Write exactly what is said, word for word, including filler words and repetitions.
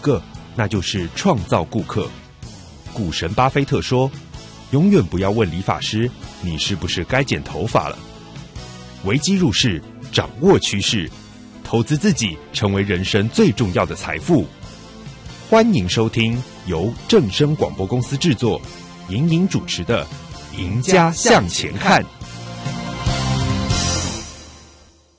个，那就是创造顾客。股神巴菲特说，永远不要问理发师你是不是该剪头发了。危机入市，掌握趋势，投资自己成为人生最重要的财富。欢迎收听由正声广播公司制作，莹莹主持的《赢家向前看》。